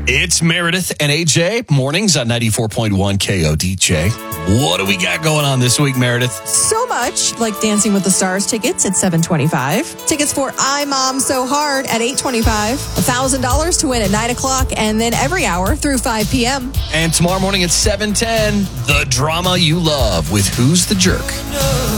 It's Meredith and AJ, mornings on 94.1 KODJ. What do we got going on this week, Meredith? So much, like Dancing with the Stars tickets at $725. Tickets for I Mom So Hard at $825. $1,000 to win at 9 o'clock, and then every hour through 5 p.m. And tomorrow morning at 7:10, the drama you love with Who's the Jerk?